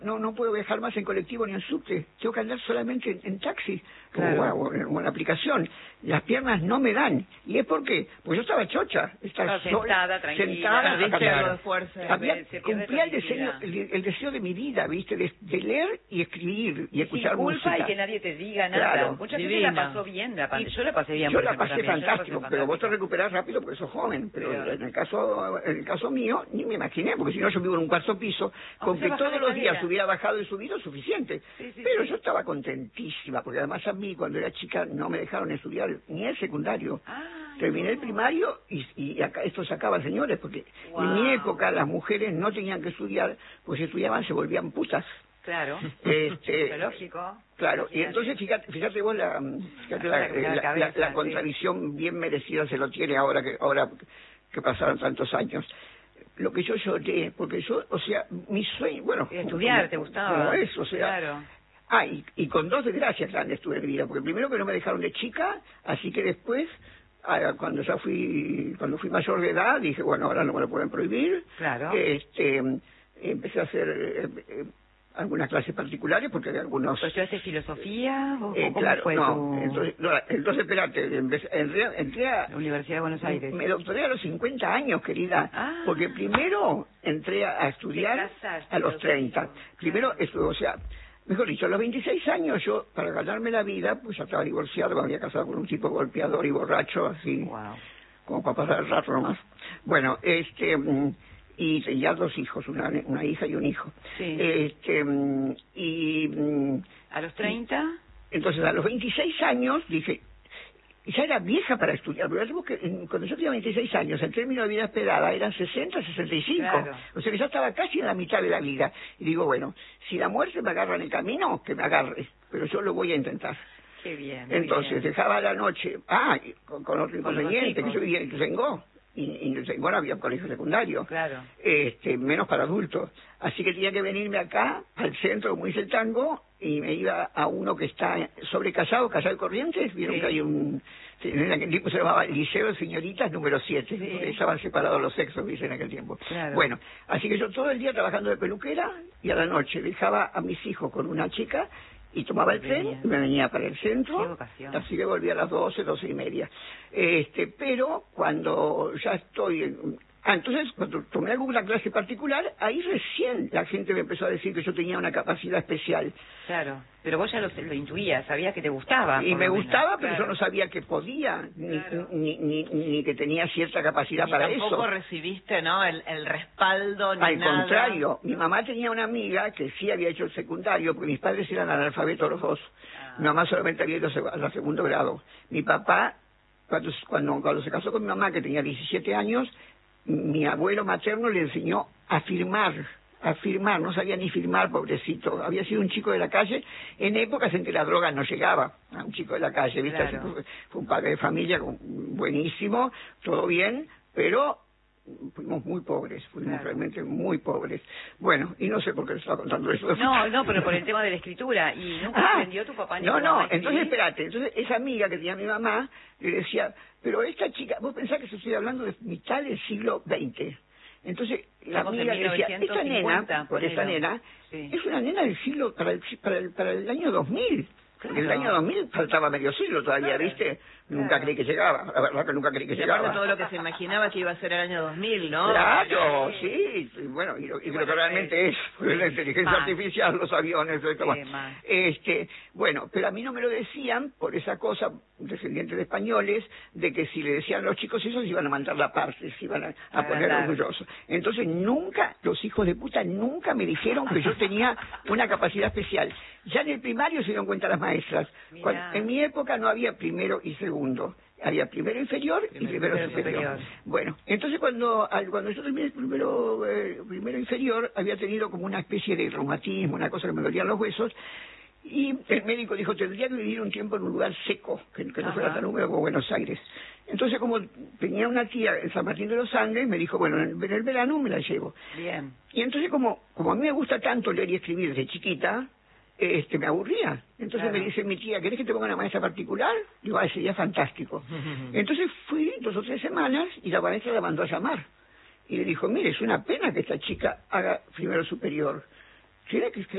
No puedo viajar más en colectivo ni en subte, tengo que andar solamente en taxi, Claro. o en la aplicación. Las piernas no me dan. ¿Y es por qué? Pues yo estaba chocha, Sentada, tranquila. sentada, Perdiste algo de fuerza. cumplía el deseo de mi vida, ¿viste? De leer y escribir y escuchar sin culpa música. y que nadie te diga nada. Claro. Mucha gente Divina. la pasó bien, yo la pasé bien. Yo por la ejemplo, pasé también. fantástico, pero vos te recuperás rápido porque sos joven. Pero en el caso mío, ni me imaginé, porque si no yo vivo en un cuarto piso, con que todos los días hubiera bajado y subido suficiente. Pero yo estaba contentísima, porque además a mí cuando era chica no me dejaron estudiar ni el secundario. Terminé el primario y acá esto se acaba, señores, porque en mi época las mujeres no tenían que estudiar, pues si estudiaban se volvían putas. Claro, lógico. Claro, y entonces fíjate vos la contradicción bien merecida se lo tiene ahora que pasaron tantos años. Lo que yo lloré, porque yo, o sea, mi sueño, bueno... Estudiar, ¿te gustaba? Como eso, o sea... Claro. Y con dos desgracias grandes tuve en mi vida, porque primero que no me dejaron de chica, así que después, cuando fui mayor de edad, dije, bueno, ahora no me lo pueden prohibir. Claro. Empecé a hacer algunas clases particulares, porque había algunos... ¿Pero estudiaste filosofía o cómo claro, fue entonces espérate, entré a... la Universidad de Buenos Aires. Me doctoré a los 50 años, querida, porque primero entré a estudiar a los 30. Primero, o sea... Mejor dicho, a los 26 años yo, para ganarme la vida, pues ya estaba divorciado, me había casado con un tipo golpeador y borracho, así, como para pasar el rato nomás. Bueno, y tenía dos hijos, una hija y un hijo. Sí. ¿A los 30? Entonces, a los 26 años dije, ya era vieja para estudiar, pero cuando yo tenía 26 años, en términos de vida esperada, eran 60, 65. Claro. O sea que ya estaba casi en la mitad de la vida. Y digo, bueno, si la muerte me agarra en el camino, que me agarre, pero yo lo voy a intentar. Qué bien. Entonces, dejaba la noche, con otro inconveniente, que yo vivía en Ituzaingó. Y en Ituzaingó no había colegio secundario. Claro. Menos para adultos. Así que tenía que venirme acá, al centro, como dice el tango, y me iba a uno que está sobre Callao de Corrientes. Vieron que hay en aquel tiempo se llamaba Liceo de Señoritas número 7, porque estaban separados los sexos, dice, en aquel tiempo. Claro. Bueno, así que yo todo el día trabajando de peluquera, y a la noche dejaba a mis hijos con una chica, y tomaba el tren y me venía para el centro, así que volvía a las 12 y media. Pero cuando ya estoy... entonces, cuando tomé alguna clase particular, ahí recién la gente me empezó a decir que yo tenía una capacidad especial. Claro, pero vos ya lo intuías, sabías que te gustaba. Y me gustaba, pero yo no sabía que podía, ni que tenía cierta capacidad para eso. Tampoco recibiste, ¿no?, el respaldo, ni Al nada. contrario, mi mamá tenía una amiga que sí había hecho el secundario, porque mis padres eran analfabetos los dos. Mi mamá solamente había ido al segundo grado. Mi papá, cuando se casó con mi mamá, que tenía 17 años, mi abuelo materno le enseñó a firmar, no sabía ni firmar, pobrecito. Había sido un chico de la calle en épocas en que la droga no llegaba a un chico de la calle, ¿viste? Claro. Fue un padre de familia buenísimo, todo bien, pero fuimos muy pobres, realmente muy pobres. Bueno, y no sé por qué le estaba contando eso. No, pero por el tema de la escritura. ¿Y nunca aprendió tu papá ni tu mamá a escribir? Entonces espérate, esa amiga que tenía mi mamá le decía, pero esta chica, vos pensás que estoy hablando de mitad del siglo XX. Entonces la amiga le decía, esta nena es una nena del siglo, para el año 2000. Porque en el año 2000 faltaba medio siglo todavía, ¿viste? Nunca creí que llegaba, la verdad que nunca creí que llegaba. Todo lo que se imaginaba que iba a ser el año 2000, ¿no? Claro, sí, bueno, y lo que realmente es, la inteligencia artificial, los aviones, bueno, pero a mí no me lo decían por esa cosa, descendientes de españoles, de que si le decían a los chicos eso, se iban a mandar la parte, se iban a poner orgullosos. Entonces nunca, los hijos de puta nunca me dijeron que yo tenía una capacidad especial. Ya en el primario se dieron cuenta las maestras. En mi época no había primero y segundo. Había primero inferior y primero superior. Bueno, entonces cuando yo terminé el primero inferior, había tenido como una especie de reumatismo, una cosa que me dolían los huesos, y el médico dijo, tendría que vivir un tiempo en un lugar seco, que no fuera tan húmedo como Buenos Aires. Entonces, como tenía una tía en San Martín de los Andes, me dijo, bueno, en el verano me la llevo. Bien. Y entonces, como a mí me gusta tanto leer y escribir desde chiquita, me aburría. Entonces me dice mi tía, ¿querés que te ponga una maestra particular? Digo, sería fantástico. Entonces fui 2 o 3 semanas y la maestra la mandó a llamar. Y le dijo, mire, es una pena que esta chica haga primero superior. ¿Quiere que